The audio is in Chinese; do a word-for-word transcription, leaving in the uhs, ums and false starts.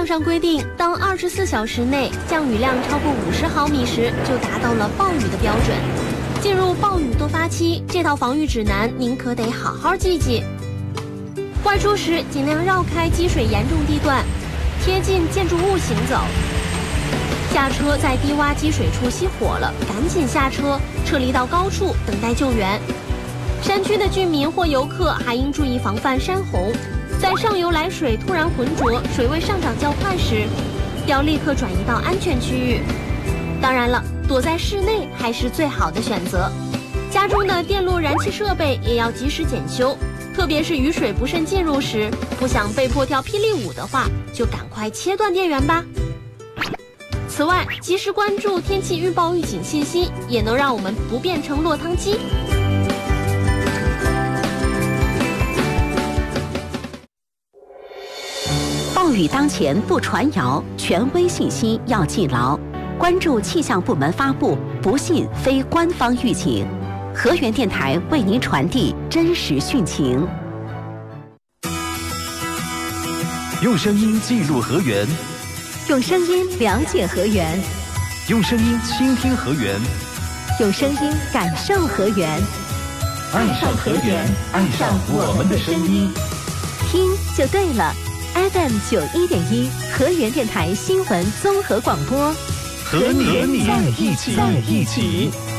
象上规定，当二十四小时内降雨量超过五十毫米时，就达到了暴雨的标准。进入暴雨多发期，这套防御指南您可得好好记记。外出时尽量绕开积水严重地段，贴近建筑物行走。下车在低洼积水处熄火了，赶紧下车，撤离到高处等待救援。山区的居民或游客还应注意防范山洪，在上游来水突然浑浊、水位上涨较快时，要立刻转移到安全区域。当然了，躲在室内还是最好的选择。家中的电路燃气设备也要及时检修，特别是雨水不慎进入时，不想被迫跳霹雳舞的话，就赶快切断电源吧。此外，及时关注天气预报预警信息，也能让我们不变成落汤鸡。 暴雨当前不传谣，权威信息要记牢。关注气象部门发布，不信非官方预警。河源电台为您传递真实汛情。 用声音记录河源， 用声音了解河源， 用声音倾听河源， 用声音感受河源。 爱上河源，爱上我们的声音， 听就对了。F M 九一点一，河源电台新闻综合广播， 和你在一起，在一起。